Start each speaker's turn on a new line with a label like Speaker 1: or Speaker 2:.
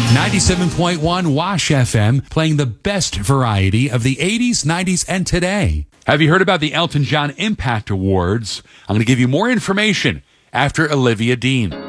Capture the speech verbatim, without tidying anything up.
Speaker 1: ninety-seven point one Wash F M, playing the best variety of the eighties, nineties, and today. Have you heard about the Elton John Impact Awards? I'm going to give you more information after Olivia Dean.